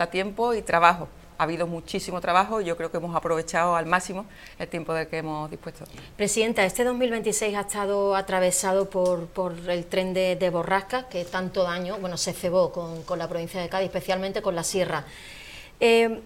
falta tiempo y trabajo. Ha habido muchísimo trabajo y yo creo que hemos aprovechado al máximo el tiempo del que hemos dispuesto. Presidenta, este 2026 ha estado atravesado por el tren de borrascas que tanto daño, bueno, se cebó con la provincia de Cádiz, especialmente con la sierra. En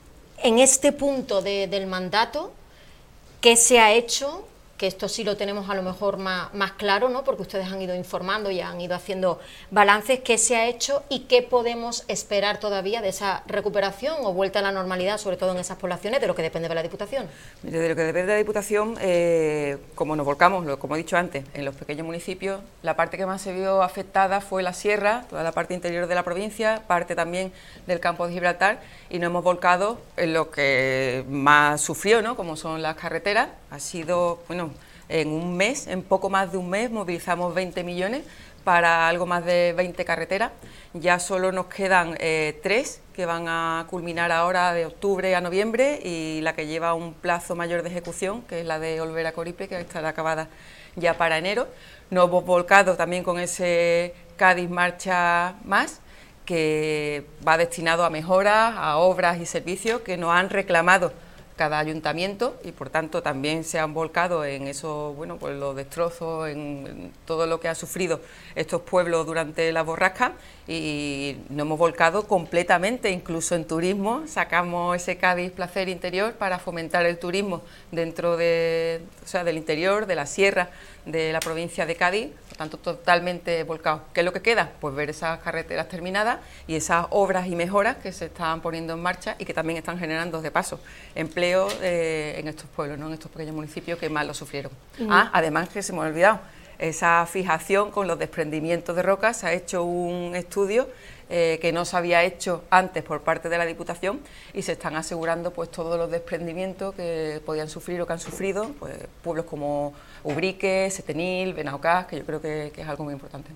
este punto del mandato, ¿qué se ha hecho? Que esto sí lo tenemos a lo mejor más claro, ¿no? Porque ustedes han ido informando y han ido haciendo balances. ¿Qué se ha hecho y qué podemos esperar todavía de esa recuperación o vuelta a la normalidad, sobre todo en esas poblaciones, de lo que depende de la Diputación? De lo que depende de la Diputación, como nos volcamos, como he dicho antes, en los pequeños municipios, la parte que más se vio afectada fue la sierra, toda la parte interior de la provincia, parte también del campo de Gibraltar, y nos hemos volcado en lo que más sufrió, ¿no? Como son las carreteras. Ha sido, bueno, en un mes, en poco más de un mes, movilizamos 20 millones para algo más de 20 carreteras. Ya solo nos quedan 3 que van a culminar ahora de octubre a noviembre, y la que lleva un plazo mayor de ejecución, que es la de Olvera-Coripe, que estará acabada ya para enero. Nos hemos volcado también con ese Cádiz Marcha Más, que va destinado a mejoras, a obras y servicios que nos han reclamado cada ayuntamiento, y por tanto también se han volcado en eso, bueno, pues los destrozos, en todo lo que ha sufrido estos pueblos durante la borrasca, y nos hemos volcado completamente, incluso en turismo. Sacamos ese Cádiz Placer Interior para fomentar el turismo dentro de, o sea, del interior, de la sierra de la provincia de Cádiz, por tanto totalmente volcados. ¿Qué es lo que queda? Pues ver esas carreteras terminadas y esas obras y mejoras que se están poniendo en marcha y que también están generando de paso empleo en estos pueblos, ¿no? En estos pequeños municipios que más lo sufrieron. Además, que se me ha olvidado, esa fijación con los desprendimientos de rocas. Se ha hecho un estudio que no se había hecho antes por parte de la Diputación, y se están asegurando pues todos los desprendimientos que podían sufrir o que han sufrido pues pueblos como Ubrique, Setenil, Benaocás, que yo creo que es algo muy importante.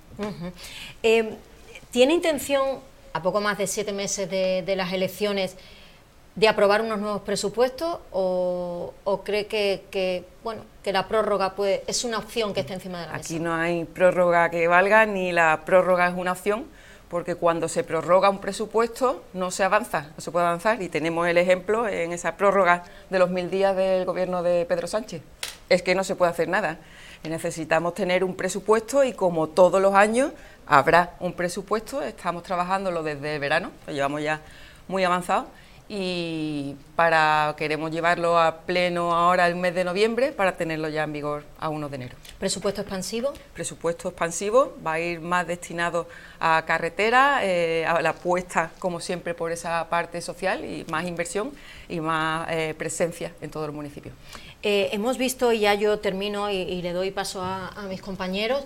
¿Tiene intención, a poco más de 7 meses de las elecciones, de aprobar unos nuevos presupuestos, o cree que la prórroga pues, es una opción que está encima de la mesa? Aquí no hay prórroga que valga, ni la prórroga es una opción, porque cuando se prorroga un presupuesto no se avanza, no se puede avanzar, y tenemos el ejemplo en esa prórroga de los 1000 días del gobierno de Pedro Sánchez. Es que no se puede hacer nada. Necesitamos tener un presupuesto, y como todos los años habrá un presupuesto. Estamos trabajándolo desde el verano, lo llevamos ya muy avanzado, y queremos llevarlo a pleno ahora el mes de noviembre para tenerlo ya en vigor a 1 de enero. ¿Presupuesto expansivo? Presupuesto expansivo, va a ir más destinado a carretera, a la apuesta, como siempre, por esa parte social, y más inversión y más presencia en todos los municipios. Hemos visto, y ya yo termino y le doy paso a mis compañeros,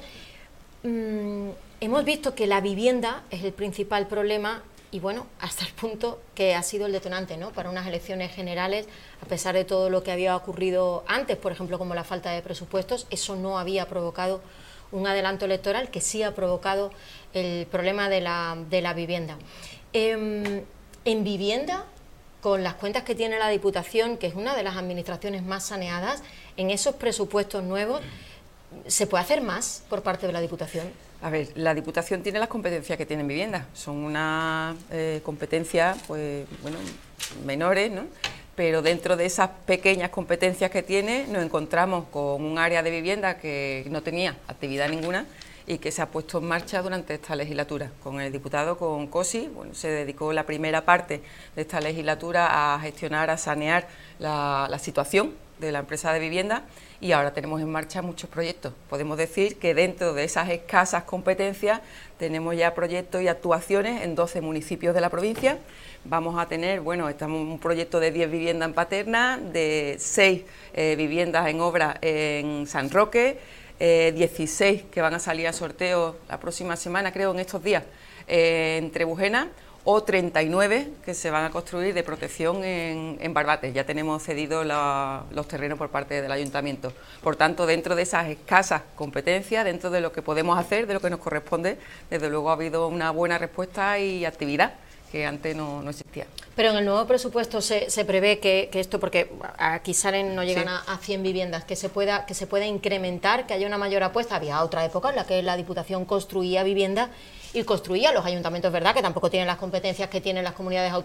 hemos visto que la vivienda es el principal problema, y bueno, hasta el punto que ha sido el detonante, ¿no?, para unas elecciones generales, a pesar de todo lo que había ocurrido antes, por ejemplo, como la falta de presupuestos. Eso no había provocado un adelanto electoral, que sí ha provocado el problema de la vivienda. En vivienda, con las cuentas que tiene la Diputación, que es una de las administraciones más saneadas, en esos presupuestos nuevos, ¿se puede hacer más por parte de la Diputación? A ver, la Diputación tiene las competencias que tiene en vivienda. Son unas competencias, pues, bueno, menores, ¿no? Pero dentro de esas pequeñas competencias que tiene, nos encontramos con un área de vivienda que no tenía actividad ninguna, y que se ha puesto en marcha durante esta legislatura. Con el diputado, con Cosi, bueno, se dedicó la primera parte de esta legislatura a gestionar, a sanear la situación de la empresa de vivienda, y ahora tenemos en marcha muchos proyectos. Podemos decir que dentro de esas escasas competencias tenemos ya proyectos y actuaciones en 12 municipios de la provincia. Vamos a tener, bueno, estamos en un proyecto de 10 viviendas en Paterna, de 6 viviendas en obra en San Roque, 16 que van a salir a sorteo la próxima semana, creo, en estos días, en Trebujena, o 39 que se van a construir de protección en Barbate. Ya tenemos cedidos los terrenos por parte del ayuntamiento. Por tanto, dentro de esas escasas competencias, dentro de lo que podemos hacer, de lo que nos corresponde, desde luego ha habido una buena respuesta y actividad que antes no existía. Pero en el nuevo presupuesto se prevé que esto, porque aquí salen, no llegan a 100 viviendas, que se pueda incrementar, que haya una mayor apuesta. Había otra época en la que la Diputación construía vivienda y construía, los ayuntamientos, ¿verdad?, que tampoco tienen las competencias que tienen las comunidades autónomas,